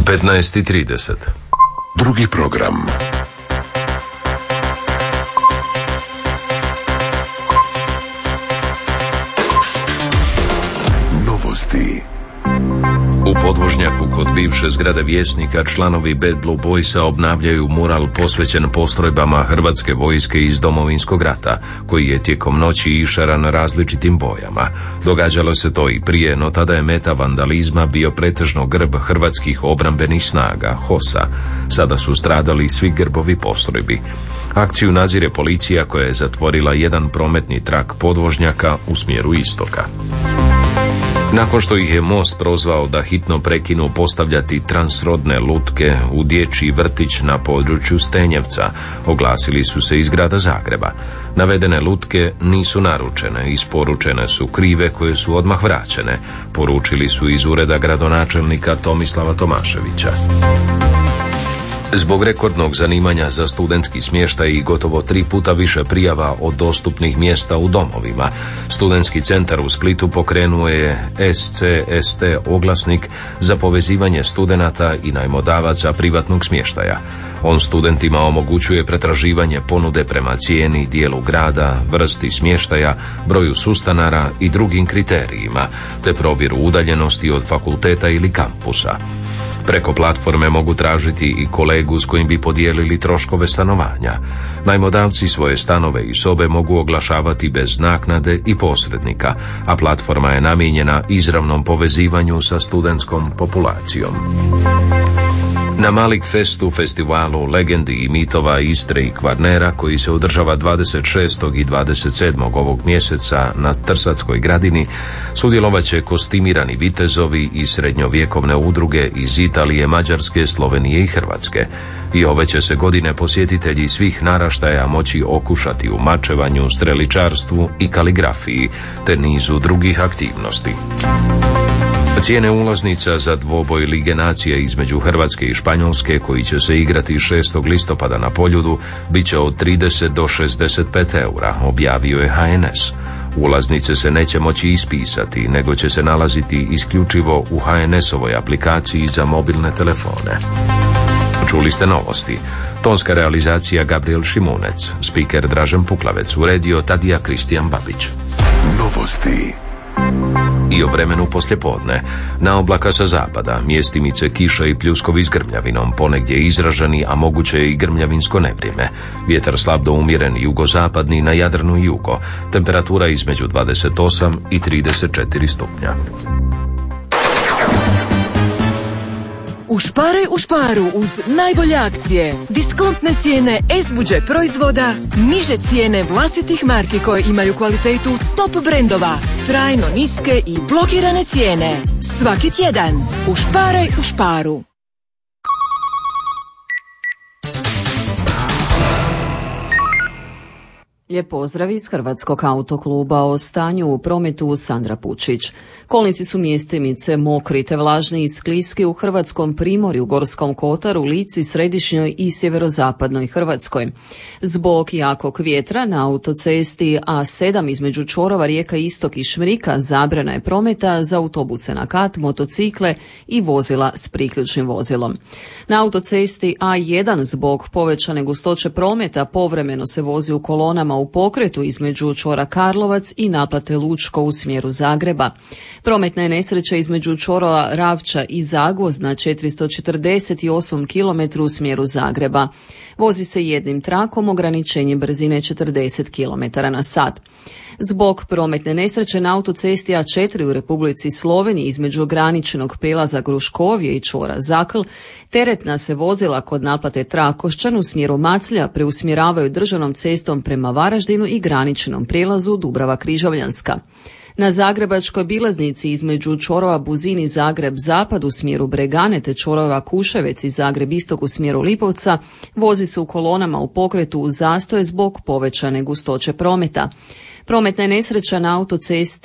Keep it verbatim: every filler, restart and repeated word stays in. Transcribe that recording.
petnaest i trideset. Drugi program. Novosti. U podvožnjaku kod bivše zgrade Vjesnika članovi Bad Blue Boysa obnavljaju mural posvećen postrojbama Hrvatske vojske iz Domovinskog rata, koji je tijekom noći išaran različitim bojama. Događalo se to i prije, no tada je meta vandalizma bio pretežno grb Hrvatskih obrambenih snaga, HOS-a. Sada su stradali svi grbovi postrojbi. Akciju nadzire policija koja je zatvorila jedan prometni trak podvožnjaka u smjeru istoka. Nakon što ih je Most prozvao da hitno prekinu postavljati transrodne lutke u dječji vrtić na području Stenjevca, oglasili su se iz grada Zagreba. Navedene lutke nisu naručene, isporučene su krive koje su odmah vraćene, poručili su iz ureda gradonačelnika Tomislava Tomaševića. Zbog rekordnog zanimanja za studentski smještaj i gotovo tri puta više prijava od dostupnih mjesta u domovima, Studentski centar u Splitu pokrenuo je S C S T oglasnik za povezivanje studenata i najmodavaca privatnog smještaja. On studentima omogućuje pretraživanje ponude prema cijeni, dijelu grada, vrsti smještaja, broju sustanara i drugim kriterijima, te provjeru udaljenosti od fakulteta ili kampusa. Preko platforme mogu tražiti i kolegu s kojim bi podijelili troškove stanovanja. Najmodavci svoje stanove i sobe mogu oglašavati bez naknade i posrednika, a platforma je namijenjena izravnom povezivanju sa studentskom populacijom. Na Malik Festu, festivalu legendi i mitova Istre i Kvarnera, koji se održava dvadeset šestog i dvadeset sedmog ovog mjeseca na Trsatskoj gradini, sudjelovat će kostimirani vitezovi i srednjovjekovne udruge iz Italije, Mađarske, Slovenije i Hrvatske. I ove će se godine posjetitelji svih naraštaja moći okušati u mačevanju, streličarstvu i kaligrafiji, te nizu drugih aktivnosti. Cijene ulaznica za dvoboj Lige nacija između Hrvatske i Španjolske, koji će se igrati šestog listopada na Poljudu, bit će od trideset do šezdeset pet eura, objavio je H N S. Ulaznice se neće moći ispisati, nego će se nalaziti isključivo u H N S-ovoj aplikaciji za mobilne telefone. Čuli ste novosti. Tonska realizacija Gabriel Šimunec, spiker Dražen Puklavec, uredio Tadija Kristijan Babić. Novosti. I o vremenu poslijepodne. Na oblaka sa zapada, mjestimice kiša i pljuskovi s grmljavinom, ponegdje izraženi, a moguće i grmljavinsko nevrijeme. Vjetar slab do umjeren jugozapadni, na Jadranu i jugo. Temperatura između dvadeset osam i trideset četiri stupnja. Ušparaj u šparu uz najbolje akcije. Diskontne cijene S budžet proizvoda, niže cijene vlastitih marki koje imaju kvalitetu top brendova, trajno niske i blokirane cijene. Svaki tjedan. Ušparaj u šparu. Lijep pozdrav iz Hrvatskog autokluba. O stanju u prometu Sandra Pučić. Kolnici su mjestimice mokri te vlažni i skliski u Hrvatskom primorju, Gorskom kotaru, Lici, središnjoj i sjeverozapadnoj Hrvatskoj. Zbog jakog vjetra na autocesti A sedam između čvorova Rijeka Istok i Šmrika zabrana je prometa za autobuse na kat, motocikle i vozila s priključnim vozilom. Na autocesti A jedan zbog povećane gustoće prometa povremeno se vozi u kolonama u pokretu između čvora Karlovac i naplate Lučko u smjeru Zagreba. Prometna je nesreća između čvorova Ravča i Zagvozd na četiristo četrdeset osam kilometara u smjeru Zagreba. Vozi se jednim trakom, ograničenje brzine četrdeset kilometara na sat. Zbog prometne nesreće na autocesti A četiri u Republici Sloveniji između graničnog prijelaza Gruškovje i čvora Zakl, teretna se vozila kod naplate Trakošćan u smjeru Maclja preusmjeravaju državnom cestom prema Varaždinu i graničnom prijelazu Dubrava Križovljanska. Na zagrebačkoj bilaznici između čvorova Buzin i Zagreb Zapad u smjeru Bregane te čvorova Kuševec i Zagreb Istok u smjeru Lipovca vozi se u kolonama u pokretu u zastoje zbog povećane gustoće prometa. Prometna je nesreća na autocesti